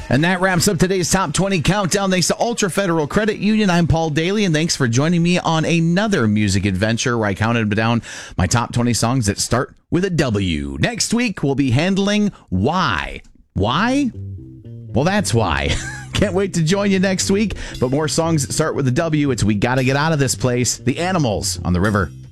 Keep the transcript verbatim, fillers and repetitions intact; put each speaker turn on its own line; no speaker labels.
And that wraps up today's Top twenty Countdown. Thanks to Ultra Federal Credit Union. I'm Paul Daly, and thanks for joining me on another music adventure where I counted down my top twenty songs that start with a W. Next week, we'll be handling Why. Why? Well, that's why. Can't wait to join you next week. But more songs that start with a W. It's We Gotta Get Out of This Place. The Animals on the River.